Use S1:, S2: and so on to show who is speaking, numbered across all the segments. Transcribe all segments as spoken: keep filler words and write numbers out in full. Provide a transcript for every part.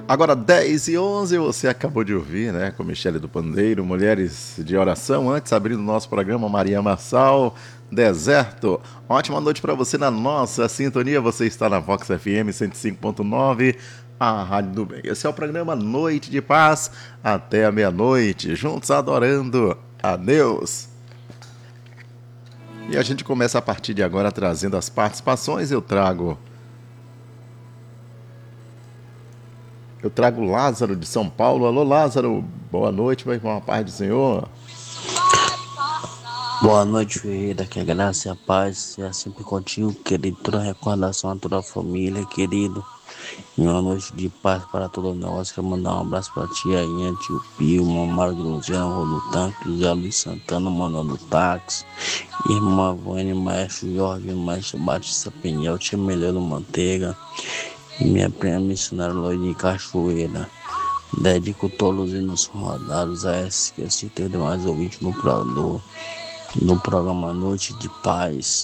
S1: Agora dez e onze, você acabou de ouvir, né, com Michele do Pandeiro, Mulheres de Oração. Antes, abrindo o nosso programa, Maria Marçal, Deserto. Ótima noite para você na nossa sintonia. Você está na Vox F M cento e cinco ponto nove, a Rádio do Bem. Esse é o programa Noite de Paz, até a meia-noite, juntos adorando a Deus. E a gente começa a partir de agora trazendo as participações. Eu trago... Eu trago Lázaro de São Paulo. Alô, Lázaro. Boa noite, meu irmão. A paz do Senhor.
S2: Boa noite, Ferreira. Que a graça e a paz seja sempre contigo, querido. Toda a recordação a toda a família, querido. E uma noite de paz para todos nós. Quero mandar um abraço para a tia Ian, tio Pio, Mamaro de Luciano, Rolo Tanque, José Luiz Santana, Manuel do Táxi, irmã Vânia, Maestro Jorge, Maestro Batista Peniel, tia Melhano Manteiga. E minha prima missionária Loide Cachoeira. Dedico todos os hinos rodados a esse que eu ter demais ouvintes no, no, no programa Noite de Paz.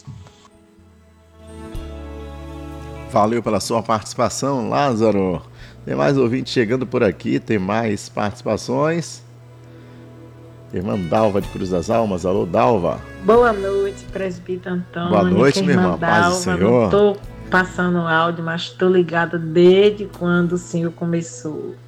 S1: Valeu pela sua participação, Lázaro. Tem mais ouvintes chegando por aqui, tem mais participações. Irmã Dalva de Cruz das Almas. Alô, Dalva.
S3: Boa noite, presbítero Antônio.
S1: Boa noite, minha irmã. Paz do Senhor.
S3: Não tô passando áudio, mas estou ligada desde quando o Senhor começou.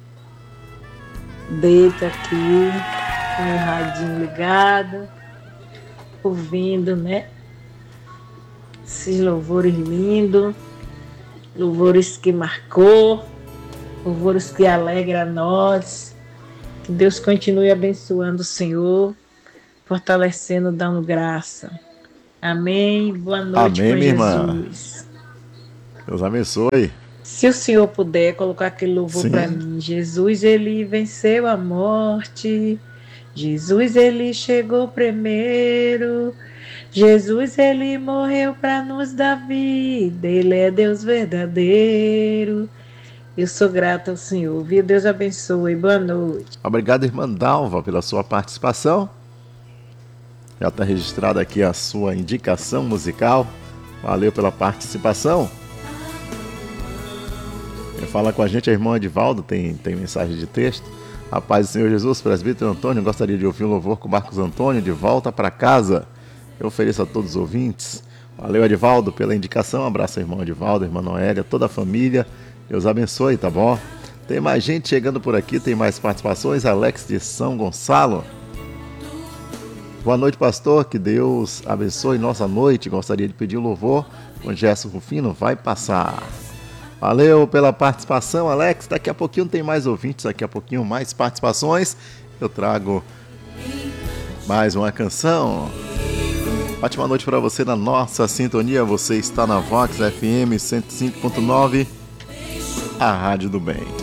S3: Deito aqui, com o radinho ligado, ouvindo, né? Esses louvores lindos, louvores que marcou, louvores que alegram a nós. Que Deus continue abençoando o Senhor, fortalecendo, dando graça. Amém. Boa noite,
S1: amém, minha
S3: Jesus.
S1: Irmã. Deus abençoe.
S3: Se o Senhor puder colocar aquele louvor para mim. Jesus, ele venceu a morte. Jesus, ele chegou primeiro. Jesus, ele morreu para nos dar vida. Ele é Deus verdadeiro. Eu sou grata ao Senhor. Viu? Deus abençoe. Boa noite.
S1: Obrigado, irmã Dalva, pela sua participação. Já está registrada aqui a sua indicação musical. Valeu pela participação. Quem fala com a gente é a irmã Edivaldo, tem, tem mensagem de texto. A paz do Senhor Jesus, presbítero Antônio, gostaria de ouvir um louvor com Marcos Antônio, De Volta para Casa. Eu ofereço a todos os ouvintes. Valeu, Edivaldo, pela indicação. Um abraço ao irmão Edivaldo, irmã Noélia, toda a família. Deus abençoe, tá bom? Tem mais gente chegando por aqui, tem mais participações. Alex de São Gonçalo. Boa noite, pastor. Que Deus abençoe nossa noite. Gostaria de pedir o louvor com Gerson Rufino. Vai passar. Valeu pela participação, Alex. Daqui a pouquinho tem mais ouvintes, daqui a pouquinho mais participações. Eu trago mais uma canção. Ótima noite para você na nossa sintonia. Você está na Vox F M cento e cinco ponto nove, a Rádio do Bem.